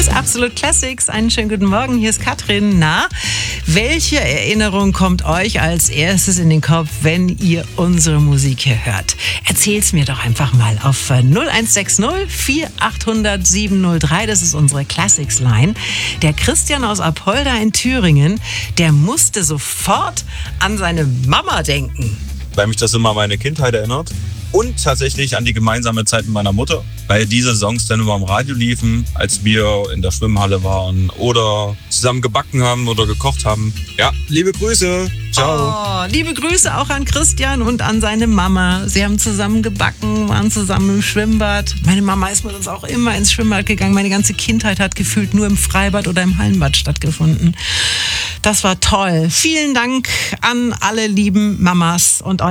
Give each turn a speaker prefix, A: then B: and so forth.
A: ist Absolut Classics. Einen schönen guten Morgen. Hier ist Katrin. Na, welche Erinnerung kommt euch als erstes in den Kopf, wenn ihr unsere Musik hier hört? Erzähl's mir doch einfach mal auf 0160 4800 703. Das ist unsere Classics-Line. Der Christian aus Apolda in Thüringen, der musste sofort an seine Mama denken.
B: Weil mich das immer an meine Kindheit erinnert. Und tatsächlich an die gemeinsame Zeit mit meiner Mutter, weil diese Songs dann immer im Radio liefen, als wir in der Schwimmhalle waren oder zusammen gebacken haben oder gekocht haben. Ja, liebe Grüße. Ciao.
A: Oh, liebe Grüße auch an Christian und an seine Mama. Sie haben zusammen gebacken, waren zusammen im Schwimmbad. Meine Mama ist mit uns auch immer ins Schwimmbad gegangen. Meine ganze Kindheit hat gefühlt nur im Freibad oder im Hallenbad stattgefunden. Das war toll. Vielen Dank an alle lieben Mamas und euch.